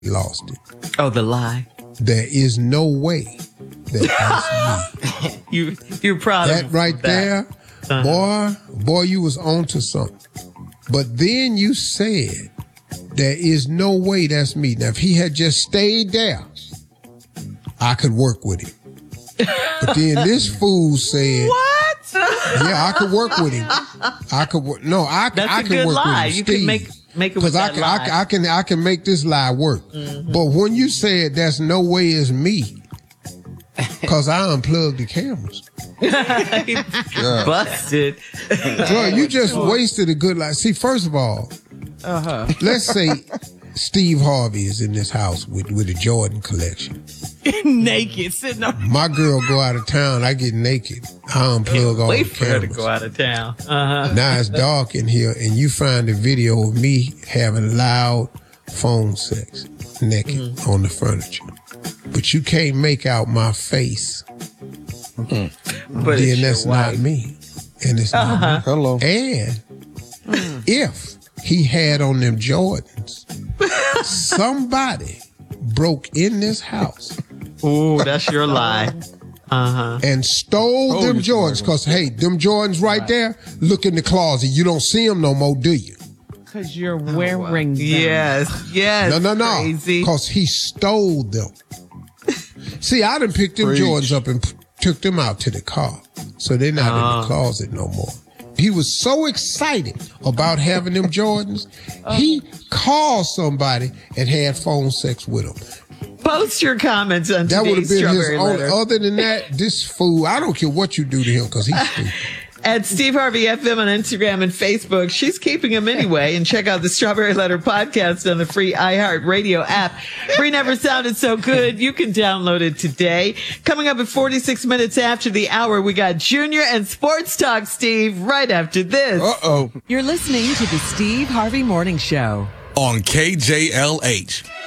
lost it. Oh, the lie. There is no way that that's me. You're proud that of right that. there, boy, you was onto something. But then you said, there is no way that's me. Now, if he had just stayed there, I could work with him. But then this fool said, "What? Yeah, I could work with him. I could work. No, I That's I a can good work lie. with him. You Steve, can make it with that lie. I can make this lie work. Mm-hmm. But when you said there's no way it's me, because I unplugged the cameras. Busted. Bro, you just wasted a good lie. See, first of all, let's say Steve Harvey is in this house with the Jordan collection. Naked, sitting on. My girl go out of town, I get naked. I unplug all the Wait for her to cameras. go out of town. Now it's dark in here, and you find a video of me having loud phone sex naked on the furniture. But you can't make out my face. But Then it's that's your not wife. me. And it's not me. Hello. And if he had on them Jordans, somebody broke in this house Ooh, that's your lie. and stole them Jordans. Because, hey, them Jordans right there, look in the closet. You don't see them no more, do you? Because you're wearing them. Yes. No. Crazy. Because he stole them. See, I done picked them Jordans up and took them out to the car. So they're not in the closet no more. He was so excited about having them Jordans, he called somebody and had phone sex with them. Post your comments on That would have today's been his Strawberry only. Letter. Other than that, this fool, I don't care what you do to him because he's stupid. At Steve Harvey FM on Instagram and Facebook. She's keeping him anyway. And check out the Strawberry Letter podcast on the free iHeartRadio app. Free never sounded so good. You can download it today. Coming up at 46 minutes after the hour, we got Junior and Sports Talk, Steve, right after this. Uh-oh. You're listening to the Steve Harvey Morning Show on KJLH.